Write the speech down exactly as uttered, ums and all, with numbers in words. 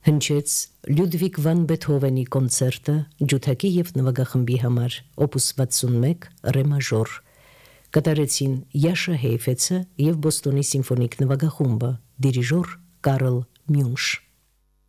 Հնչեց Լյուդվիգ վան Բեթհովենի կոնցերտը ջութակի եւ նվագախմբի համար օպուս վաթսունմեկ ռե մաժոր կատարեցին Յաշա Հեյֆեցը եւ Բոստոնի սիմֆոնիկ նվագախումբը դիրիժոր Կարլ Մյունշ